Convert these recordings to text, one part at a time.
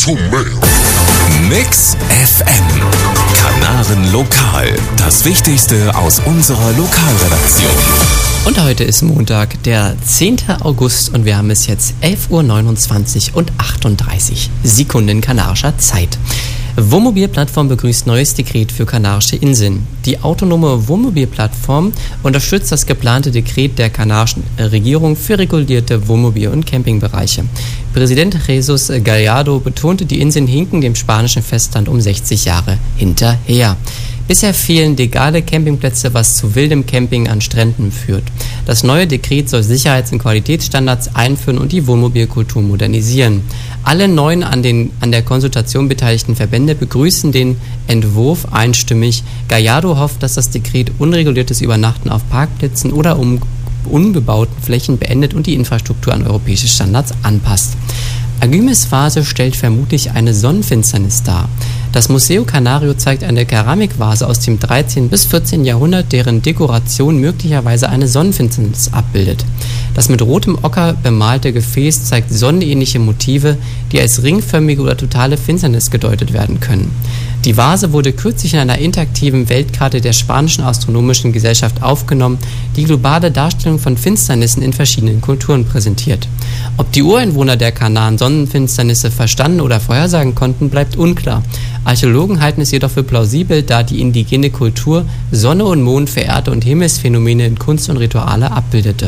Mix FM. Kanaren Lokal. Das Wichtigste aus unserer Lokalredaktion. Und heute ist Montag, der 10. August und wir haben es jetzt 11.29 Uhr und 38 Sekunden kanarischer Zeit. Wohnmobilplattform begrüßt neues Dekret für Kanarische Inseln. Die autonome Wohnmobilplattform unterstützt das geplante Dekret der kanarischen Regierung für regulierte Wohnmobil- und Campingbereiche. Präsident Jesus Gallardo betonte, die Inseln hinken dem spanischen Festland um 60 Jahre hinterher. Bisher fehlen legale Campingplätze, was zu wildem Camping an Stränden führt. Das neue Dekret soll Sicherheits- und Qualitätsstandards einführen und die Wohnmobilkultur modernisieren. Alle 9 an der Konsultation beteiligten Verbände begrüßen den Entwurf einstimmig. Gallardo hofft, dass das Dekret unreguliertes Übernachten auf Parkplätzen oder unbebauten Flächen beendet und die Infrastruktur an europäische Standards anpasst. Agümes-Vase stellt vermutlich eine Sonnenfinsternis dar. Das Museo Canario zeigt eine Keramikvase aus dem 13. bis 14. Jahrhundert, deren Dekoration möglicherweise eine Sonnenfinsternis abbildet. Das mit rotem Ocker bemalte Gefäß zeigt sonnenähnliche Motive, die als ringförmige oder totale Finsternis gedeutet werden können. Die Vase wurde kürzlich in einer interaktiven Weltkarte der Spanischen Astronomischen Gesellschaft aufgenommen, die globale Darstellung von Finsternissen in verschiedenen Kulturen präsentiert. Ob die Ureinwohner der Kanaren Sonnenfinsternisse verstanden oder vorhersagen konnten, bleibt unklar. Archäologen halten es jedoch für plausibel, da die indigene Kultur Sonne und Mond verehrte und Himmelsphänomene in Kunst und Rituale abbildete.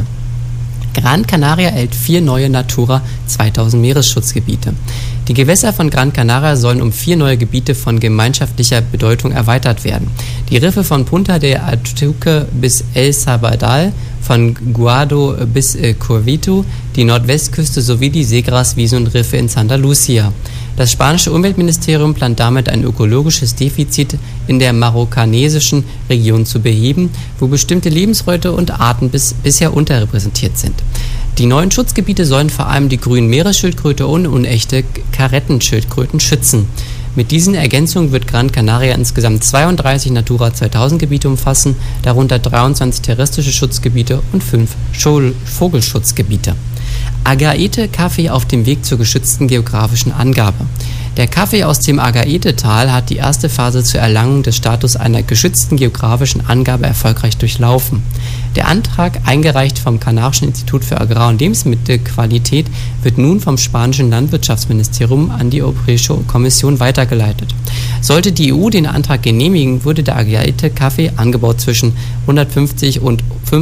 Gran Canaria erhält 4 neue Natura 2000 Meeresschutzgebiete. Die Gewässer von Gran Canaria sollen um 4 neue Gebiete von gemeinschaftlicher Bedeutung erweitert werden. Die Riffe von Punta de Atuque bis El Sabadell, von Guado bis Curvito, die Nordwestküste sowie die Seegraswiesen und Riffe in Santa Lucia. Das spanische Umweltministerium plant damit ein ökologisches Defizit in der marokkanesischen Region zu beheben, wo bestimmte Lebensräume und Arten bisher unterrepräsentiert sind. Die neuen Schutzgebiete sollen vor allem die grünen Meeresschildkröte und unechte Karettenschildkröten schützen. Mit diesen Ergänzungen wird Gran Canaria insgesamt 32 Natura 2000 Gebiete umfassen, darunter 23 terrestrische Schutzgebiete und 5 Vogelschutzgebiete. Agaete-Kaffee auf dem Weg zur geschützten geografischen Angabe. Der Kaffee aus dem Agaete-Tal hat die erste Phase zur Erlangung des Status einer geschützten geografischen Angabe erfolgreich durchlaufen. Der Antrag, eingereicht vom Kanarischen Institut für Agrar- und Lebensmittelqualität, wird nun vom spanischen Landwirtschaftsministerium an die Europäische Kommission weitergeleitet. Sollte die EU den Antrag genehmigen, würde der Agaete-Kaffee, angebaut zwischen 150 und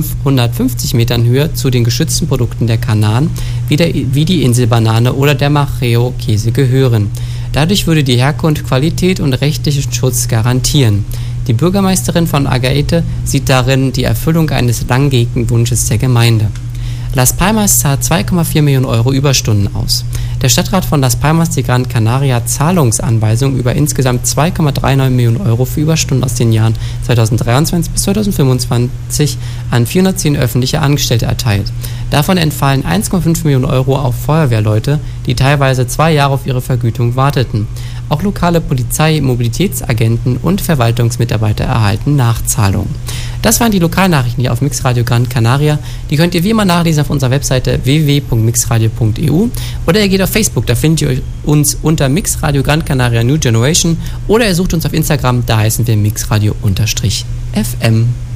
550 Metern Höhe, zu den geschützten Produkten der Kanaren, wie die Inselbanane oder der Macreo-Käse gehören. Dadurch würde die Herkunft Qualität und rechtlichen Schutz garantieren. Die Bürgermeisterin von Agaete sieht darin die Erfüllung eines lang gehegten Wunsches der Gemeinde. Las Palmas zahlt 2,4 Millionen Euro Überstunden aus. Der Stadtrat von Las Palmas de Gran Canaria hat Zahlungsanweisungen über insgesamt 2,39 Millionen Euro für Überstunden aus den Jahren 2023 bis 2025 an 410 öffentliche Angestellte erteilt. Davon entfallen 1,5 Millionen Euro auf Feuerwehrleute, die teilweise 2 Jahre auf ihre Vergütung warteten. Auch lokale Polizei, Mobilitätsagenten und Verwaltungsmitarbeiter erhalten Nachzahlungen. Das waren die Lokalnachrichten hier auf Mixradio Gran Canaria. Die könnt ihr wie immer nachlesen auf unserer Webseite www.mixradio.eu oder ihr geht auf Facebook, da findet ihr uns unter Mixradio Gran Canaria New Generation oder ihr sucht uns auf Instagram, da heißen wir Mixradio_FM.